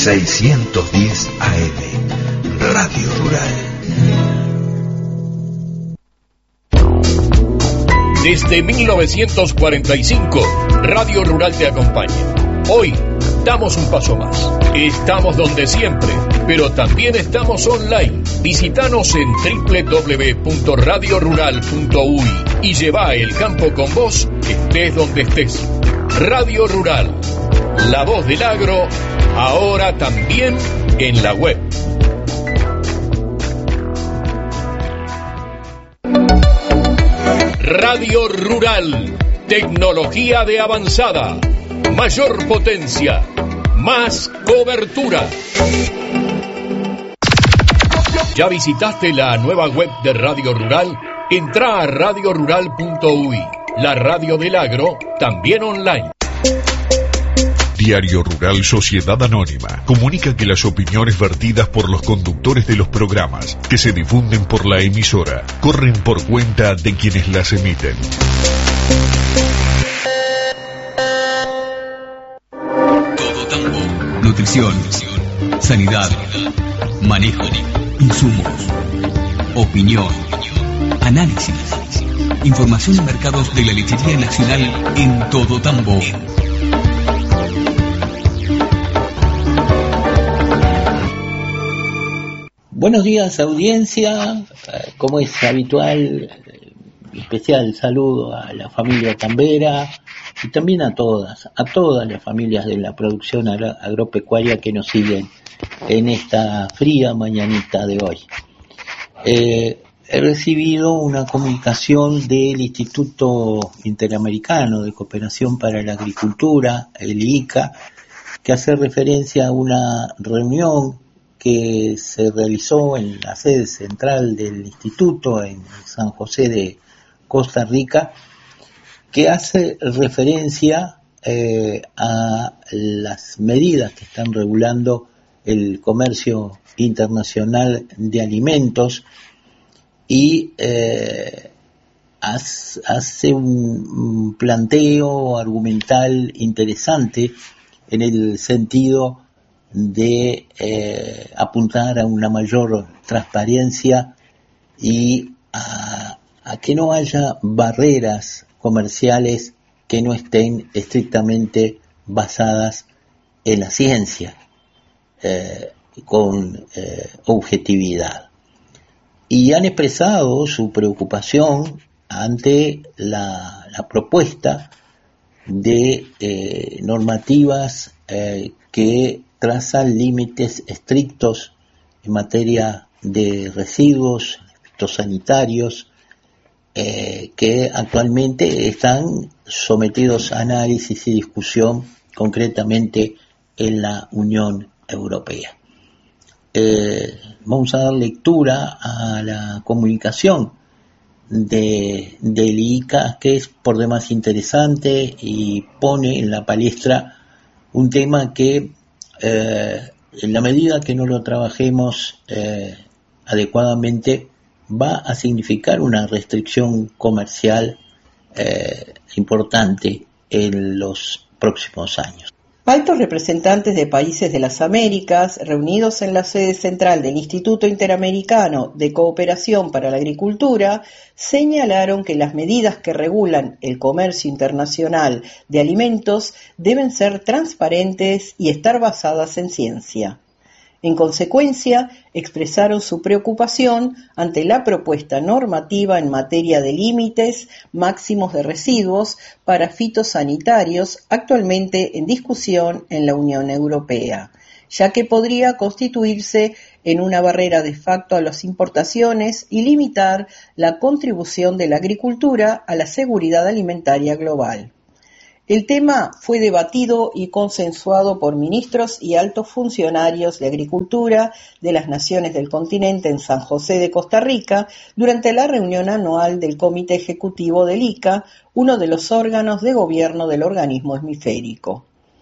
610 AM, Radio Rural. Desde 1945, Radio Rural te acompaña. Hoy damos un paso más. Estamos donde siempre, pero también estamos online. Visítanos en www.radiorural.uy y lleva el campo con vos, estés donde estés. Radio Rural, la voz del agro, ahora también en la web. Radio Rural, tecnología de avanzada, mayor potencia, más cobertura. ¿Ya visitaste la nueva web de Radio Rural? Entrá a radiorural.uy, la radio del agro, también online. Diario Rural Sociedad Anónima comunica que las opiniones vertidas por los conductores de los programas que se difunden por la emisora corren por cuenta de quienes las emiten. Todo Tambo. Nutrición, sanidad, manejo, insumos, opinión, análisis, información de mercados de la lechería nacional en Todo Tambo. Buenos días, audiencia. Como es habitual, especial saludo a la familia Tambera y también a todas las familias de la producción agropecuaria que nos siguen en esta fría mañanita de hoy. He recibido una comunicación del Instituto Interamericano de Cooperación para la Agricultura, el ICA, que hace referencia a una reunión que se realizó en la sede central del instituto en San José de Costa Rica, que hace referencia a las medidas que están regulando el comercio internacional de alimentos y hace un planteo argumental interesante en el sentido de apuntar a una mayor transparencia y a que no haya barreras comerciales que no estén estrictamente basadas en la ciencia, con objetividad. Y han expresado su preocupación ante la propuesta de normativas que trazan límites estrictos en materia de residuos fitosanitarios que actualmente están sometidos a análisis y discusión concretamente en la Unión Europea. Vamos a dar lectura a la comunicación del ICA, que es por demás interesante y pone en la palestra un tema que en la medida que no lo trabajemos adecuadamente va a significar una restricción comercial importante en los próximos años. Altos representantes de países de las Américas, reunidos en la sede central del Instituto Interamericano de Cooperación para la Agricultura, señalaron que las medidas que regulan el comercio internacional de alimentos deben ser transparentes y estar basadas en ciencia. En consecuencia, expresaron su preocupación ante la propuesta normativa en materia de límites máximos de residuos para fitosanitarios actualmente en discusión en la Unión Europea, ya que podría constituirse en una barrera de facto a las importaciones y limitar la contribución de la agricultura a la seguridad alimentaria global. El tema fue debatido y consensuado por ministros y altos funcionarios de agricultura de las naciones del continente en San José de Costa Rica durante la reunión anual del Comité Ejecutivo del ICA, uno de los órganos de gobierno del organismo hemisférico.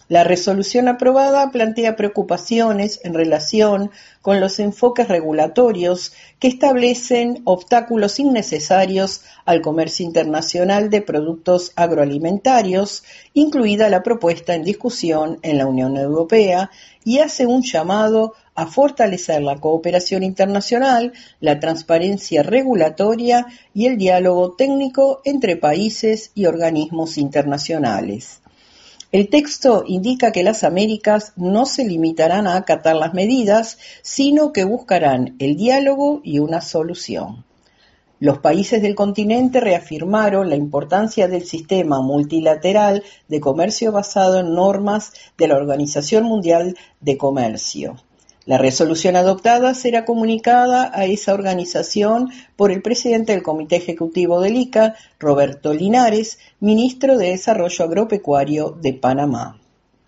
La resolución aprobada plantea preocupaciones en relación con los enfoques regulatorios que establecen obstáculos innecesarios al comercio internacional de productos agroalimentarios, incluida la propuesta en discusión en la Unión Europea, y hace un llamado a fortalecer la cooperación internacional, la transparencia regulatoria y el diálogo técnico entre países y organismos internacionales. El texto indica que las Américas no se limitarán a acatar las medidas, sino que buscarán el diálogo y una solución. Los países del continente reafirmaron la importancia del sistema multilateral de comercio basado en normas de la Organización Mundial de Comercio. La resolución adoptada será comunicada a esa organización por el presidente del Comité Ejecutivo del ICA, Roberto Linares, ministro de Desarrollo Agropecuario de Panamá.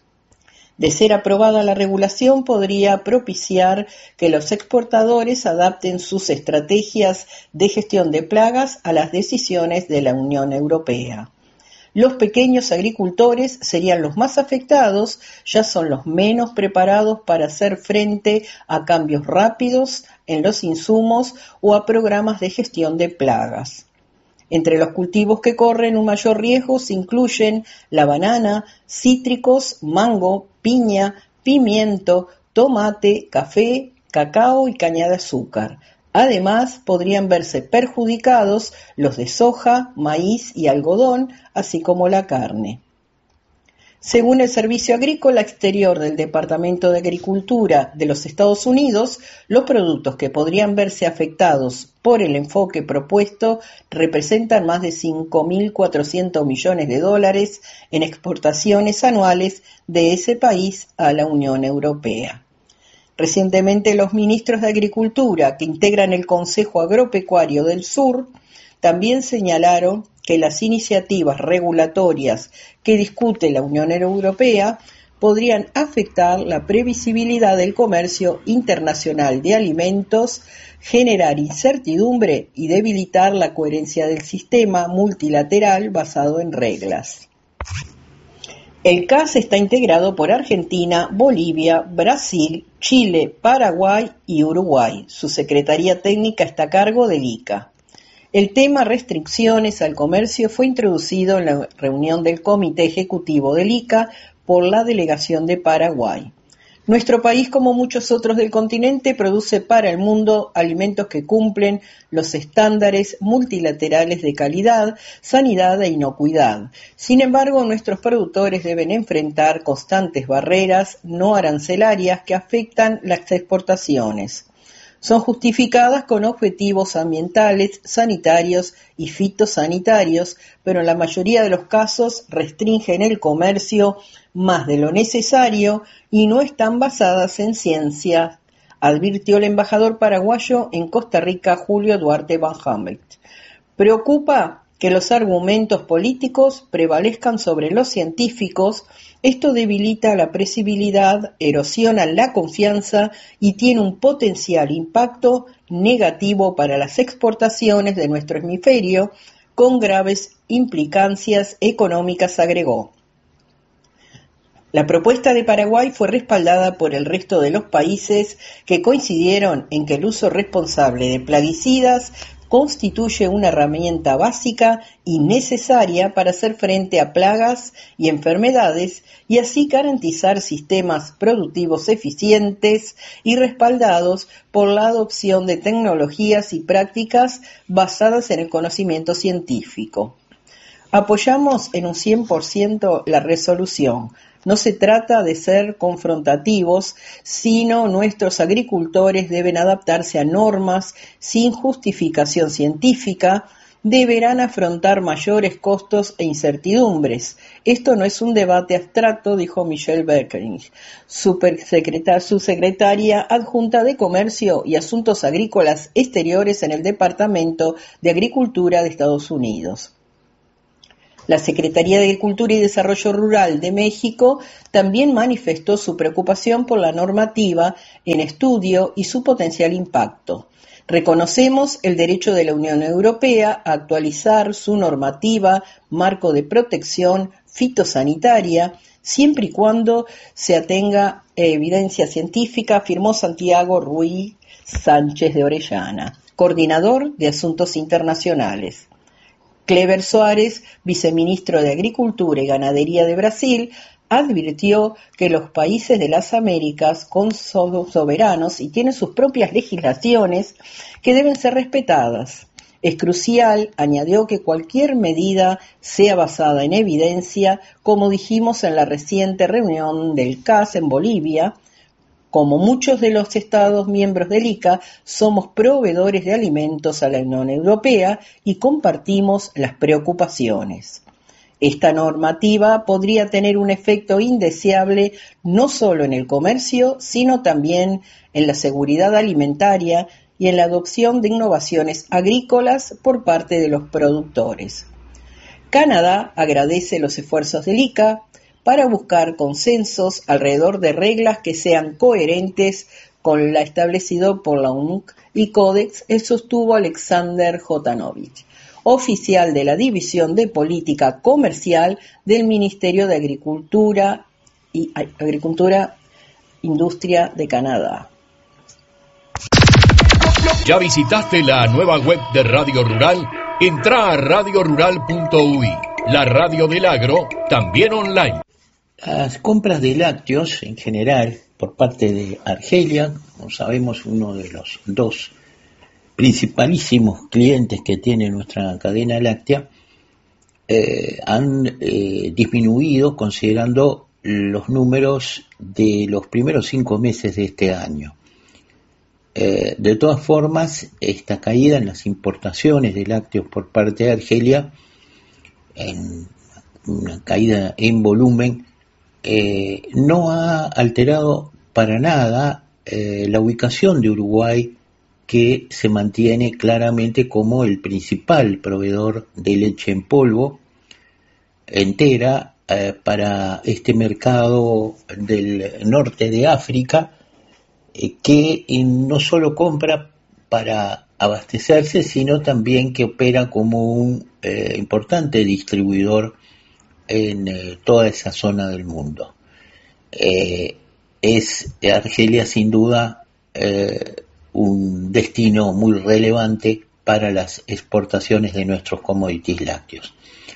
De ser aprobada la regulación, podría propiciar que los exportadores adapten sus estrategias de gestión de plagas a las decisiones de la Unión Europea. Los pequeños agricultores serían los más afectados, ya son los menos preparados para hacer frente a cambios rápidos en los insumos o a programas de gestión de plagas. Entre los cultivos que corren un mayor riesgo se incluyen la banana, cítricos, mango, piña, pimiento, tomate, café, cacao y caña de azúcar. Además, podrían verse perjudicados los de soja, maíz y algodón, así como la carne. Según el Servicio Agrícola Exterior del Departamento de Agricultura de los Estados Unidos, los productos que podrían verse afectados por el enfoque propuesto representan más de 5.400 millones de dólares en exportaciones anuales de ese país a la Unión Europea. Recientemente, los ministros de Agricultura que integran el Consejo Agropecuario del Sur también señalaron que las iniciativas regulatorias que discute la Unión Europea podrían afectar la previsibilidad del comercio internacional de alimentos, generar incertidumbre y debilitar la coherencia del sistema multilateral basado en reglas. El CAS está integrado por Argentina, Bolivia, Brasil, Chile, Paraguay y Uruguay. Su secretaría técnica está a cargo del ICA. El tema restricciones al comercio fue introducido en la reunión del Comité Ejecutivo del ICA por la delegación de Paraguay. Nuestro país, como muchos otros del continente, produce para el mundo alimentos que cumplen los estándares multilaterales de calidad, sanidad e inocuidad. Sin embargo, nuestros productores deben enfrentar constantes barreras no arancelarias que afectan las exportaciones. Son justificadas con objetivos ambientales, sanitarios y fitosanitarios, pero en la mayoría de los casos restringen el comercio más de lo necesario y no están basadas en ciencia, advirtió el embajador paraguayo en Costa Rica, Julio Duarte Van Hamelt. Preocupa que los argumentos políticos prevalezcan sobre los científicos. Esto debilita la previsibilidad, erosiona la confianza y tiene un potencial impacto negativo para las exportaciones de nuestro hemisferio, con graves implicancias económicas, agregó. La propuesta de Paraguay fue respaldada por el resto de los países que coincidieron en que el uso responsable de plaguicidas constituye una herramienta básica y necesaria para hacer frente a plagas y enfermedades y así garantizar sistemas productivos eficientes y respaldados por la adopción de tecnologías y prácticas basadas en el conocimiento científico. Apoyamos en un 100% la resolución. No se trata de ser confrontativos, sino nuestros agricultores deben adaptarse a normas sin justificación científica, deberán afrontar mayores costos e incertidumbres. Esto no es un debate abstracto, dijo Michelle Beckering, subsecretaria adjunta de Comercio y Asuntos Agrícolas Exteriores en el Departamento de Agricultura de Estados Unidos. La Secretaría de Agricultura y Desarrollo Rural de México también manifestó su preocupación por la normativa en estudio y su potencial impacto. Reconocemos el derecho de la Unión Europea a actualizar su normativa marco de protección fitosanitaria siempre y cuando se atenga evidencia científica, afirmó Santiago Ruiz Sánchez de Orellana, coordinador de Asuntos Internacionales. Cleber Soares, viceministro de Agricultura y Ganadería de Brasil, advirtió que los países de las Américas son soberanos y tienen sus propias legislaciones que deben ser respetadas. Es crucial, añadió, que cualquier medida sea basada en evidencia, como dijimos en la reciente reunión del CAS en Bolivia. Como muchos de los Estados miembros del ICA, somos proveedores de alimentos a la Unión Europea y compartimos las preocupaciones. Esta normativa podría tener un efecto indeseable no solo en el comercio, sino también en la seguridad alimentaria y en la adopción de innovaciones agrícolas por parte de los productores. Canadá agradece los esfuerzos del ICA para buscar consensos alrededor de reglas que sean coherentes con la establecido por la UNC y Codex, sostuvo Alexander Jotanovich, oficial de la División de Política Comercial del Ministerio de Agricultura, Industria de Canadá. ¿Ya visitaste la nueva web de Radio Rural? Entra a radiorural.uy, la radio del agro, también online. Las compras de lácteos en general por parte de Argelia, como sabemos, uno de los dos principalísimos clientes que tiene nuestra cadena láctea, han disminuido considerando los números de los primeros 5 meses de este año. De todas formas, esta caída en las importaciones de lácteos por parte de Argelia, en una caída en volumen, no ha alterado para nada la ubicación de Uruguay, que se mantiene claramente como el principal proveedor de leche en polvo entera para este mercado del norte de África, que no solo compra para abastecerse, sino también que opera como un importante distribuidor en toda esa zona del mundo. Es Argelia sin duda un destino muy relevante para las exportaciones de nuestros commodities lácteos.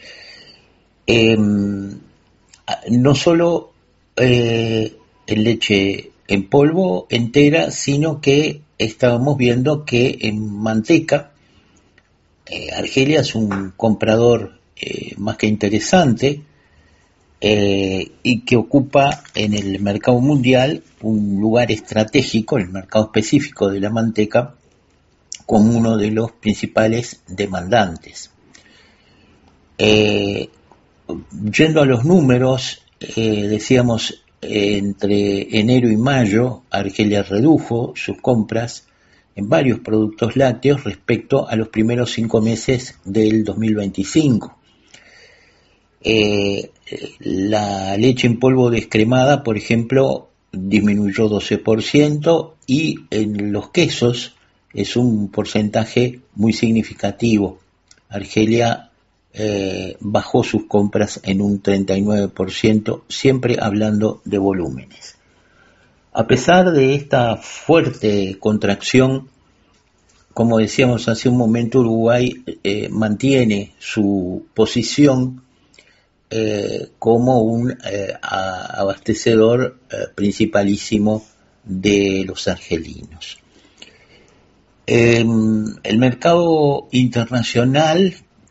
No solo en leche en polvo entera, sino que estábamos viendo que en manteca Argelia es un comprador más que interesante y que ocupa en el mercado mundial un lugar estratégico, el mercado específico de la manteca, como uno de los principales demandantes. Yendo a los números, decíamos, entre enero y mayo, Argelia redujo sus compras en varios productos lácteos respecto a los primeros 5 meses del 2025. La leche en polvo descremada, por ejemplo, disminuyó 12%, y en los quesos es un porcentaje muy significativo. Argelia bajó sus compras en un 39%, siempre hablando de volúmenes. A pesar de esta fuerte contracción, como decíamos hace un momento, Uruguay mantiene su posición como un abastecedor principalísimo de los argelinos. El mercado internacional,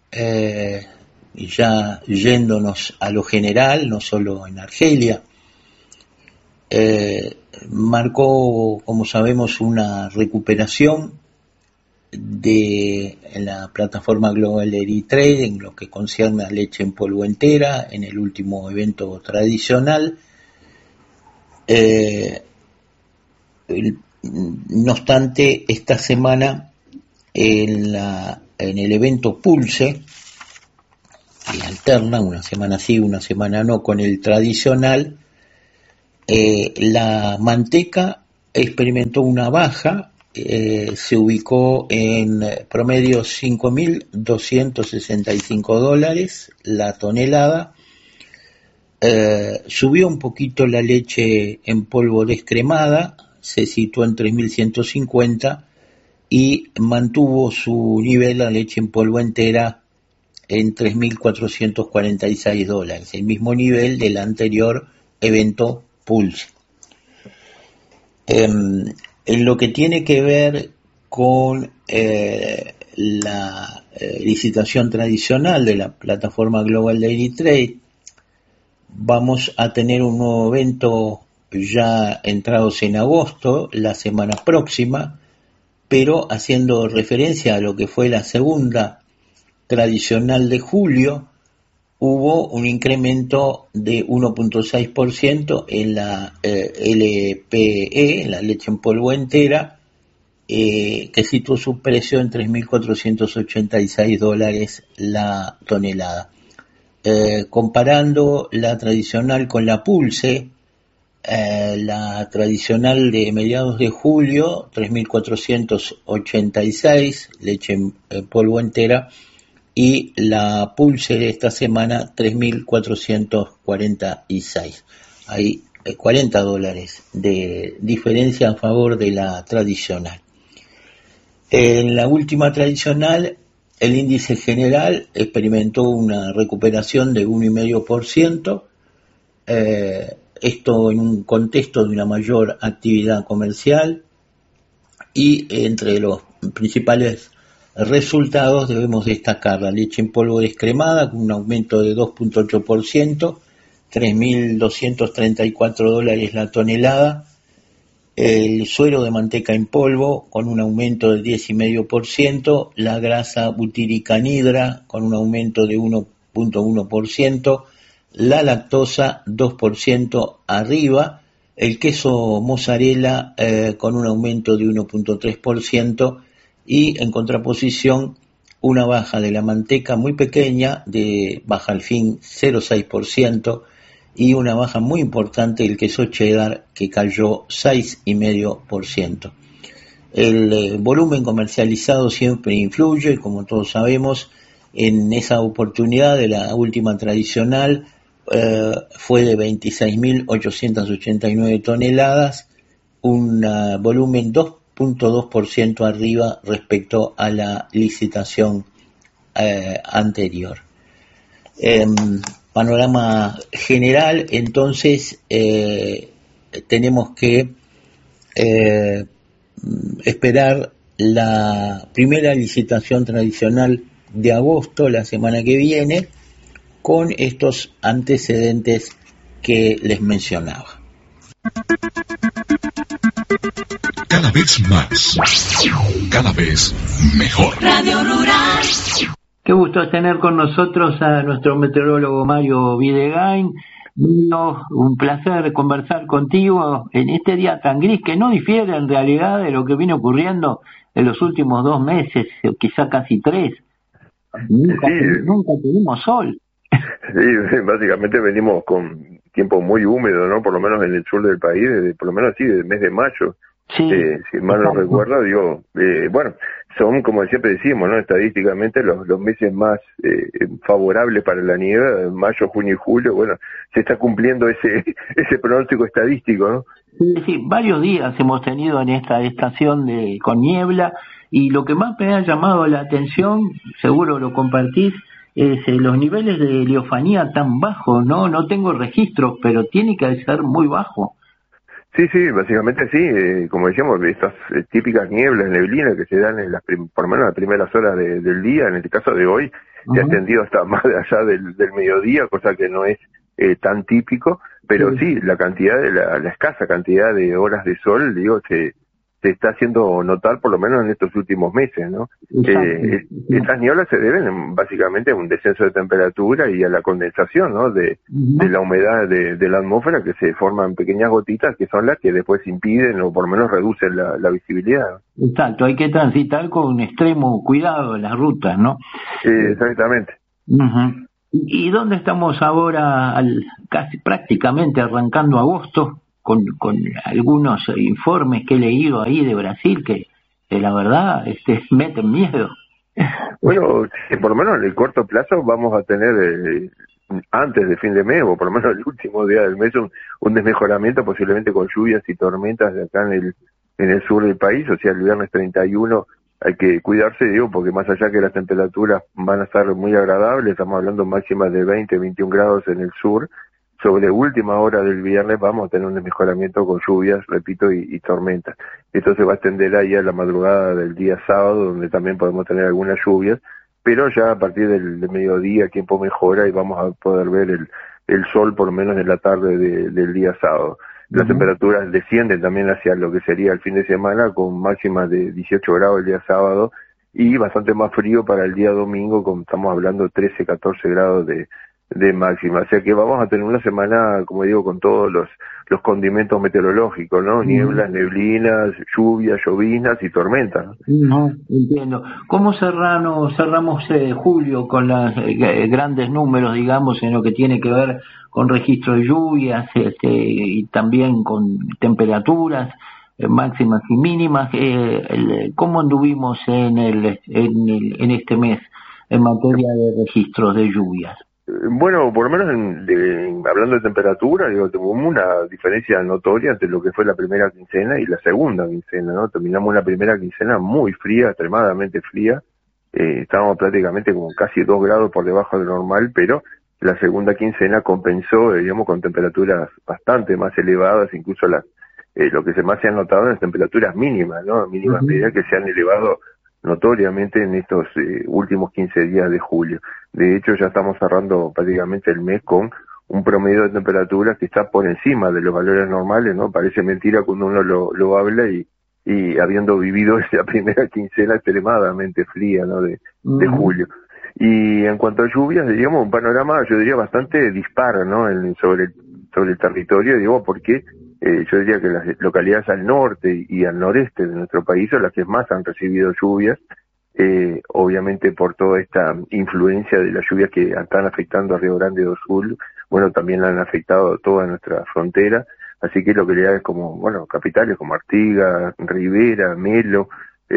ya yéndonos a lo general, no solo en Argelia, marcó, como sabemos, una recuperación de la plataforma Global Dairy Trade en lo que concierne a leche en polvo entera en el último evento tradicional. No obstante, esta semana en el evento Pulse, que alterna una semana sí, una semana no con el tradicional, la manteca experimentó una baja se ubicó en promedio $5.265 la tonelada. Subió un poquito la leche en polvo descremada, se situó en 3.150 y mantuvo su nivel la leche en polvo entera en $3.446, el mismo nivel del anterior evento Pulse. En lo que tiene que ver con la licitación tradicional de la plataforma Global Dairy Trade, vamos a tener un nuevo evento ya entrados en agosto, la semana próxima, pero haciendo referencia a lo que fue la segunda tradicional de julio, hubo un incremento de 1.6% en la LPE, en la leche en polvo entera, que situó su precio en $3.486 la tonelada. Comparando la tradicional con la Pulse, la tradicional de mediados de julio, 3.486, leche en polvo entera, y la Pulse de esta semana, 3.446. Hay $40 de diferencia a favor de la tradicional. En la última tradicional, el índice general experimentó una recuperación de 1,5%, esto en un contexto de una mayor actividad comercial, y entre los principales resultados debemos destacar la leche en polvo descremada con un aumento de 2.8%, $3.234 la tonelada, el suero de manteca en polvo con un aumento del 10,5%, la grasa butírica anhidra con un aumento de 1.1%, la lactosa 2% arriba, el queso mozzarella con un aumento de 1.3%, y en contraposición una baja de la manteca muy pequeña, de baja al fin 0,6%, y una baja muy importante del queso cheddar, que cayó 6,5%. El volumen comercializado siempre influye, como todos sabemos. En esa oportunidad de la última tradicional fue de 26.889 toneladas, un volumen 2.2% arriba respecto a la licitación anterior. Panorama general, entonces, tenemos que esperar la primera licitación tradicional de agosto, la semana que viene, con estos antecedentes que les mencionaba. Cada vez más, cada vez mejor. Radio Rural. Qué gusto tener con nosotros a nuestro meteorólogo Mario Videgain. Un placer conversar contigo en este día tan gris, que no difiere en realidad de lo que viene ocurriendo en los últimos 2 meses, quizá casi 3. Nunca tuvimos sol. Sí, básicamente venimos con tiempo muy húmedo, ¿no? Por lo menos en el sur del país, por lo menos así, del mes de mayo. Sí, si mal no recuerdo, digo, bueno, son, como siempre decimos, ¿no? Estadísticamente los meses más favorables para la nieve, mayo, junio y julio. Bueno, se está cumpliendo ese pronóstico estadístico, ¿no? Sí, varios días hemos tenido en esta estación con niebla, y lo que más me ha llamado la atención, seguro lo compartís, es los niveles de heliofanía tan bajos, ¿no? No tengo registros, pero tiene que ser muy bajo. Sí, básicamente sí, como decíamos, estas típicas nieblas, neblinas que se dan en por lo menos en las primeras horas del día, en el caso de hoy, se ha extendido hasta más de allá del mediodía, cosa que no es tan típico, pero sí, la cantidad la escasa cantidad de horas de sol, digo, se está haciendo notar por lo menos en estos últimos meses, ¿no? Estas nieblas se deben básicamente a un descenso de temperatura y a la condensación, ¿no? De la humedad de la atmósfera, que se forman pequeñas gotitas que son las que después impiden o por lo menos reducen la visibilidad. Exacto, hay que transitar con extremo cuidado en las rutas, ¿no? Exactamente. ¿Y dónde estamos ahora, casi prácticamente arrancando agosto? Con algunos informes que he leído ahí de Brasil, que que la verdad meten miedo. Bueno, por lo menos en el corto plazo vamos a tener antes de fin de mes, o por lo menos el último día del mes, un desmejoramiento posiblemente con lluvias y tormentas de acá en el sur del país. O sea, el viernes 31 hay que cuidarse, digo, porque más allá que las temperaturas van a estar muy agradables, estamos hablando máximas de 20, 21 grados en el sur, sobre última hora del viernes vamos a tener un desmejoramiento con lluvias, repito, y tormentas. Esto se va a extender ahí a la madrugada del día sábado, donde también podemos tener algunas lluvias, pero ya a partir del mediodía el tiempo mejora y vamos a poder ver el sol por lo menos en la tarde del día sábado. Las temperaturas descienden también hacia lo que sería el fin de semana, con máximas de 18 grados el día sábado y bastante más frío para el día domingo, estamos hablando 13, 14 grados de máxima. O sea que vamos a tener una semana, como digo, con todos los condimentos meteorológicos, ¿no? Nieblas, neblinas, lluvias, llovinas y tormentas. No, entiendo. ¿Cómo cerramos julio con los grandes números, digamos, en lo que tiene que ver con registro de lluvias y también con temperaturas máximas y mínimas? ¿Cómo anduvimos en este mes en materia de registros de lluvias? Bueno, por lo menos hablando de temperatura, digo, tuvimos una diferencia notoria entre lo que fue la primera quincena y la segunda quincena, ¿no? Terminamos la primera quincena muy fría, extremadamente fría, estábamos prácticamente como casi 2 grados por debajo de lo normal, pero la segunda quincena compensó, digamos, con temperaturas bastante más elevadas, incluso lo que más se ha notado en las temperaturas mínimas, ¿no? Mínimas medias que se han elevado notoriamente en estos últimos 15 días de julio. De hecho, ya estamos cerrando prácticamente el mes con un promedio de temperaturas que está por encima de los valores normales, ¿no? Parece mentira cuando uno lo habla y habiendo vivido esa primera quincena extremadamente fría, ¿no? de julio. Y en cuanto a lluvias, digamos, un panorama, yo diría, bastante dispar, ¿no? Sobre el territorio, digo, porque yo diría que las localidades al norte y al noreste de nuestro país son las que más han recibido lluvias, obviamente por toda esta influencia de las lluvias que están afectando a Río Grande do Sul, bueno, también han afectado toda nuestra frontera, así que localidades como, bueno, capitales como Artigas, Rivera, Melo,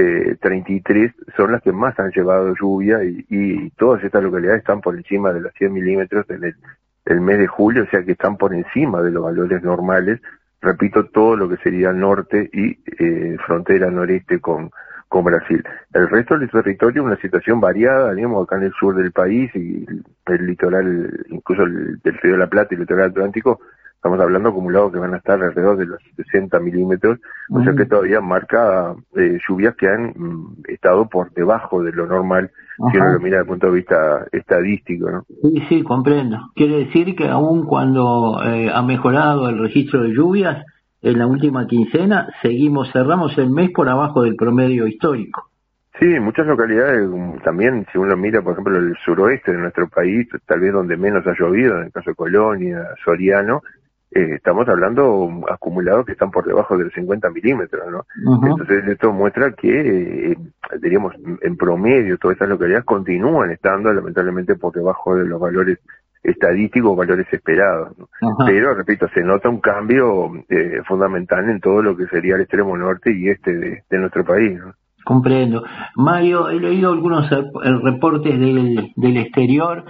33 son las que más han llevado lluvia y todas estas localidades están por encima de los 100 milímetros en el mes de julio, o sea que están por encima de los valores normales. Repito, todo lo que sería norte y frontera noreste con Brasil. El resto del territorio, una situación variada, digamos, acá en el sur del país y el litoral, incluso del Río de la Plata y el litoral atlántico, estamos hablando acumulados que van a estar alrededor de los 60 milímetros, o sea que todavía marca lluvias que han estado por debajo de lo normal, si uno lo mira desde el punto de vista estadístico, ¿no? Sí, comprendo. Quiere decir que aun cuando ha mejorado el registro de lluvias, en la última quincena cerramos el mes por abajo del promedio histórico. Sí, muchas localidades también, si uno mira, por ejemplo, el suroeste de nuestro país, tal vez donde menos ha llovido, en el caso de Colonia, Soriano, estamos hablando acumulados que están por debajo de los 50 milímetros, ¿no? Entonces esto muestra que, diríamos, en promedio todas estas localidades continúan estando lamentablemente por debajo de los valores estadísticos, valores esperados, ¿no? Pero, repito, se nota un cambio fundamental en todo lo que sería el extremo norte y este de nuestro país, ¿no? Comprendo. Mario, he leído algunos reportes del exterior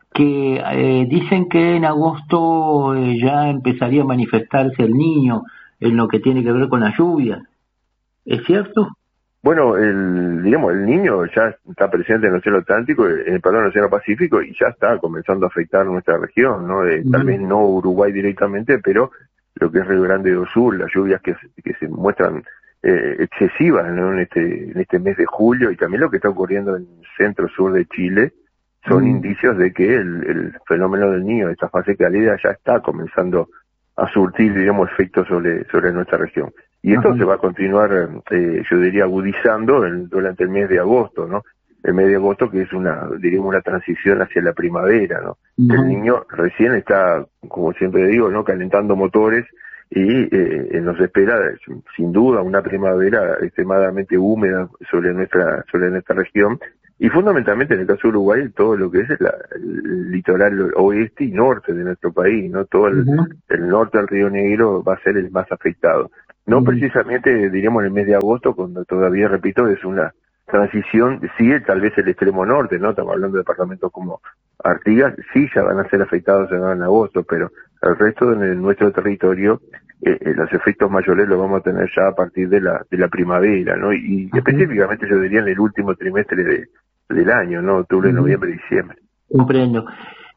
que dicen que en agosto ya empezaría a manifestarse el Niño en lo que tiene que ver con la lluvia. ¿Es cierto? Bueno, el Niño ya está presente en el Océano Atlántico, en el Océano Pacífico, y ya está comenzando a afectar nuestra región, ¿no? Tal vez no Uruguay directamente, pero lo que es Río Grande do Sul, las lluvias que se muestran excesivas, ¿no? en este mes de julio, y también lo que está ocurriendo en el centro-sur de Chile, son indicios de que el fenómeno del Niño, esta fase cálida, ya está comenzando a surtir, digamos, efectos sobre nuestra región. Y esto se va a continuar, yo diría, agudizando durante el mes de agosto, ¿no? El mes de agosto que es una transición hacia la primavera, ¿no? El Niño recién está, como siempre digo, ¿no? Calentando motores y nos espera, sin duda, una primavera extremadamente húmeda sobre nuestra región. Y fundamentalmente en el caso de Uruguay, todo lo que es el litoral oeste y norte de nuestro país, ¿no? Todo el norte del Río Negro va a ser el más afectado. no precisamente, diríamos, en el mes de agosto, cuando todavía, repito, es una transición, sí, tal vez el extremo norte, ¿no? Estamos hablando de departamentos como Artigas, sí, ya van a ser afectados en agosto, pero el resto de nuestro territorio, los efectos mayores los vamos a tener ya a partir de la primavera, ¿no? Y específicamente yo diría en el último trimestre del año, ¿no? Octubre, noviembre, diciembre. Comprendo.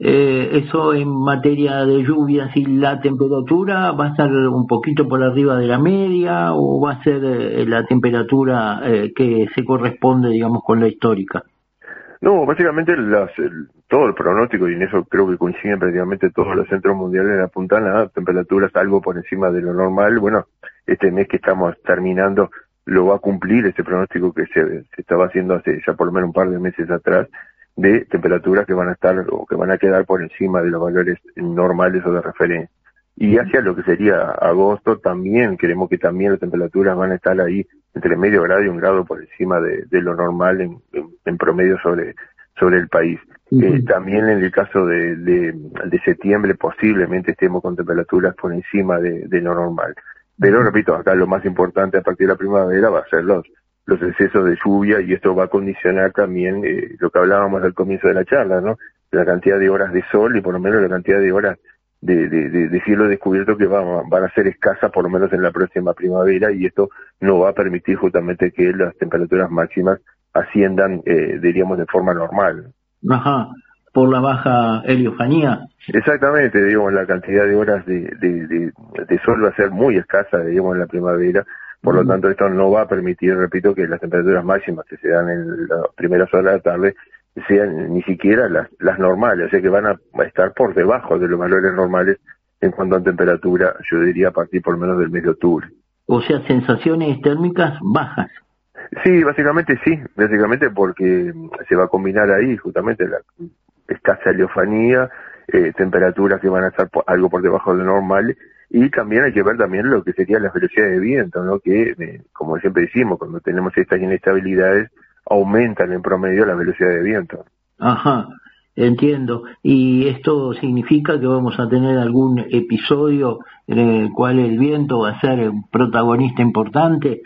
Eso en materia de lluvias y la temperatura, ¿va a estar un poquito por arriba de la media o va a ser la temperatura que se corresponde, digamos, con la histórica? No, básicamente todo el pronóstico, y en eso creo que coinciden prácticamente todos los centros mundiales, apuntan a temperaturas algo por encima de lo normal. Bueno, este mes que estamos terminando lo va a cumplir ese pronóstico que se estaba haciendo hace ya por lo menos un par de meses atrás, de temperaturas que van a estar o que van a quedar por encima de los valores normales o de referencia. Y hacia lo que sería agosto también, queremos que también las temperaturas van a estar ahí entre medio grado y 1 grado por encima de lo normal en promedio sobre el país. También en el caso de septiembre posiblemente estemos con temperaturas por encima de lo normal. Pero repito, acá lo más importante a partir de la primavera va a ser los excesos de lluvia, y esto va a condicionar también lo que hablábamos al comienzo de la charla, ¿no? La cantidad de horas de sol y por lo menos la cantidad de horas de cielo descubierto que van a ser escasas por lo menos en la próxima primavera, y esto no va a permitir justamente que las temperaturas máximas asciendan, diríamos, de forma normal. Ajá, por la baja heliofanía. Exactamente, digamos, la cantidad de horas de sol va a ser muy escasa, digamos, en la primavera. Por lo tanto, esto no va a permitir, repito, que las temperaturas máximas que se dan en las primeras horas de la tarde sean ni siquiera las normales, o sea que van a estar por debajo de los valores normales en cuanto a temperatura, yo diría a partir por lo menos del mes de octubre. O sea, sensaciones térmicas bajas. Sí, básicamente porque se va a combinar ahí justamente la escasa heliofanía, temperaturas que van a estar algo por debajo de lo normal. Y también hay que ver también lo que serían las velocidades de viento, ¿no? Que, como siempre decimos, cuando tenemos estas inestabilidades, aumentan en promedio la velocidad de viento. Ajá, entiendo. ¿Y esto significa que vamos a tener algún episodio en el cual el viento va a ser un protagonista importante?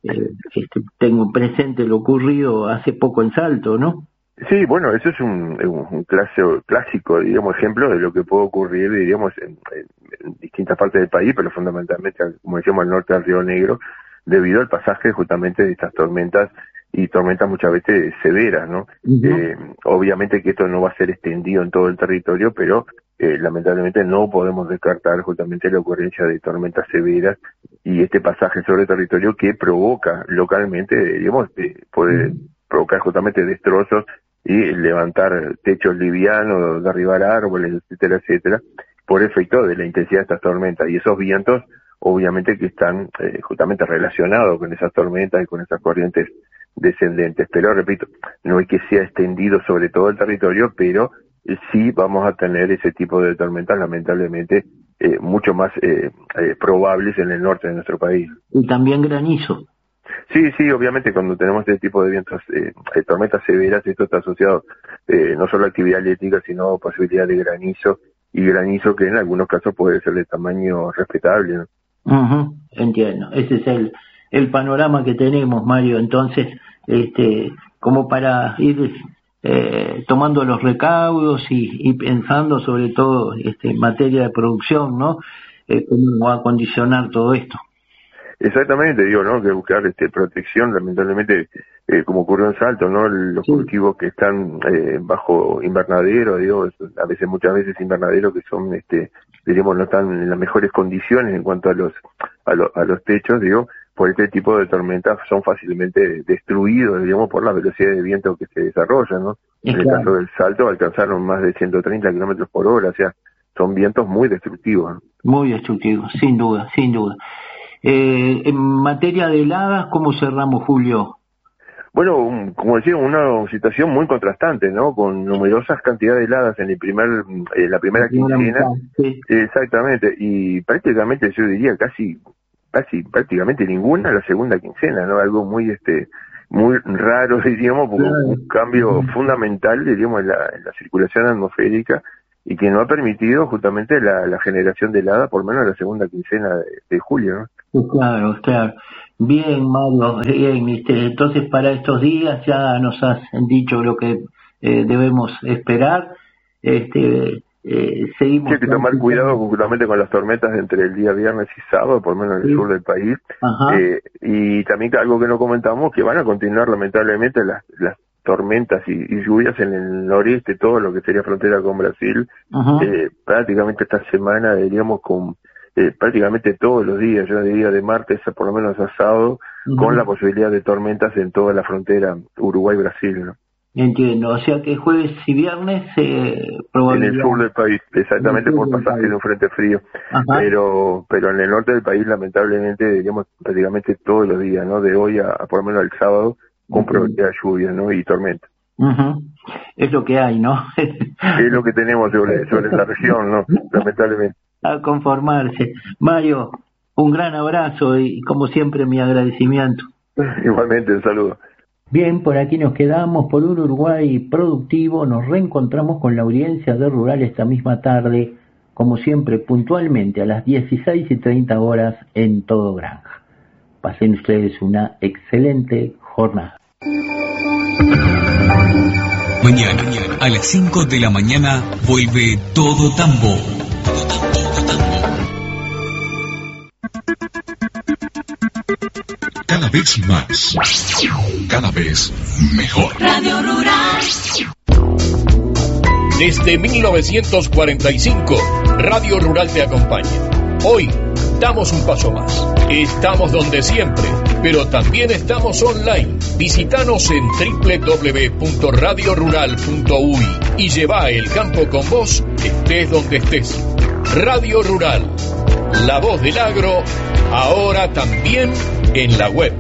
Tengo presente lo ocurrido hace poco en Salto, ¿no? Sí, bueno, eso es un clásico, digamos, ejemplo de lo que puede ocurrir, diríamos, en distintas partes del país, pero fundamentalmente, como decíamos, al norte del Río Negro, debido al pasaje justamente de estas tormentas, y tormentas muchas veces severas, ¿no? Obviamente que esto no va a ser extendido en todo el territorio, pero lamentablemente no podemos descartar justamente la ocurrencia de tormentas severas y este pasaje sobre el territorio que provoca localmente, digamos, puede provocar justamente destrozos y levantar techos livianos, derribar árboles, etcétera, etcétera, por efecto de la intensidad de estas tormentas. Y esos vientos, obviamente que están justamente relacionados con esas tormentas y con esas corrientes descendentes. Pero, repito, no es que sea extendido sobre todo el territorio, pero sí vamos a tener ese tipo de tormentas, lamentablemente, mucho más probables en el norte de nuestro país. Y también granizo. Sí, obviamente cuando tenemos este tipo de vientos, tormentas severas, esto está asociado no solo a actividad eléctrica, sino posibilidad de granizo, y granizo que en algunos casos puede ser de tamaño respetable, ¿no? Entiendo, ese es el panorama que tenemos, Mario. Entonces, como para ir tomando los recaudos y pensando sobre todo en materia de producción, ¿no? Cómo va a condicionar todo esto. Exactamente, digo, ¿no? Que buscar protección, lamentablemente, como ocurrió en Salto, ¿no? Los cultivos que están bajo invernadero, digo, muchas veces invernaderos que son, diríamos, no están en las mejores condiciones en cuanto a los techos, digo, por este tipo de tormentas son fácilmente destruidos, digamos, por la velocidad de viento que se desarrolla, ¿no? En el caso del Salto alcanzaron más de 130 kilómetros por hora, o sea, son vientos muy destructivos, ¿no? Muy destructivos, sin duda, sin duda. En materia de heladas, ¿cómo cerramos, Julio? Bueno, como decía, una situación muy contrastante, ¿no? Con numerosas cantidades de heladas en la primera quincena. Sí. Exactamente, y prácticamente yo diría casi prácticamente ninguna la segunda quincena, ¿no? Algo muy muy raro, diríamos, porque un cambio fundamental, diríamos, en la circulación atmosférica, y que no ha permitido justamente la generación de helada por lo menos en la segunda quincena de julio, ¿no? Claro, claro. Bien, Mario, bien, entonces para estos días ya nos has dicho lo que debemos esperar. Seguimos. Sí, hay que tomar cuidado justamente con las tormentas entre el día viernes y sábado, por lo menos en el sur del país. Y también algo que no comentamos, que van a continuar lamentablemente las tormentas y lluvias en el noreste, todo lo que sería frontera con Brasil. Prácticamente esta semana veríamos con prácticamente todos los días, yo diría de martes a por lo menos a sábado, con la posibilidad de tormentas en toda la frontera Uruguay-Brasil, ¿no? Entiendo, o sea que jueves y viernes probablemente... En el sur del país, exactamente por pasaje de un frente frío, pero en el norte del país lamentablemente diríamos prácticamente todos los días, ¿no? De hoy a por lo menos el sábado, con probabilidad de lluvia, ¿no? Y tormenta. Es lo que hay, ¿no? Es lo que tenemos sobre la región, ¿no? Lamentablemente. A conformarse. Mario, un gran abrazo y como siempre mi agradecimiento. Igualmente, un saludo. Bien, por aquí nos quedamos por un Uruguay productivo. Nos reencontramos con la audiencia de Rural esta misma tarde, como siempre, puntualmente a las 16:30 horas en Todo Granja. Pasen ustedes una excelente jornada. Mañana, a las 5 de la mañana, vuelve Todo Tambo. Cada vez más, cada vez mejor. Radio Rural. Desde 1945, Radio Rural te acompaña. Hoy damos un paso más. Estamos donde siempre, pero también estamos online. Visítanos en www.radiorural.uy y lleva el campo con vos, estés donde estés. Radio Rural, la voz del agro, ahora también en la web.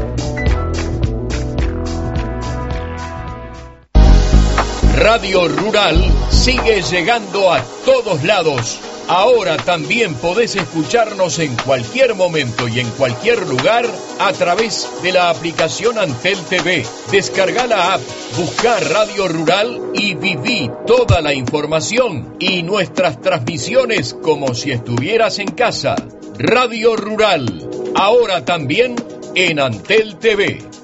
Radio Rural sigue llegando a todos lados. Ahora también podés escucharnos en cualquier momento y en cualquier lugar a través de la aplicación Antel TV. Descarga la app, busca Radio Rural y viví toda la información y nuestras transmisiones como si estuvieras en casa. Radio Rural, ahora también en Antel TV.